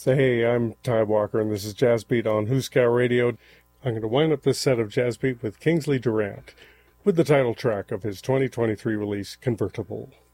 Hey, I'm Ty Walker, and this is Jazz Beat on Huskow Radio. I'm going to wind up this set of Jazz Beat with Kingsley Durant, with the title track of his 2023 release, Convertible.